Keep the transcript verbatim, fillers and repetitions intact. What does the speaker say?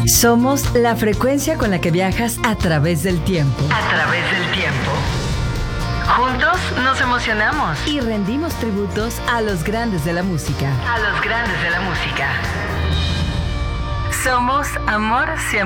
Somos la frecuencia con la que viajas a través del tiempo. A través del tiempo. Juntos nos emocionamos. Y rendimos tributos a los grandes de la música. A los grandes de la música. Somos Amor cien por ciento.